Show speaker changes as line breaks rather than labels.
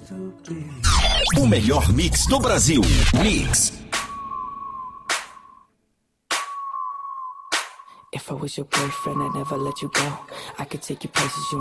O melhor mix do Brasil. Mix.
If I was your boyfriend, I'd never let you go. I could take you places you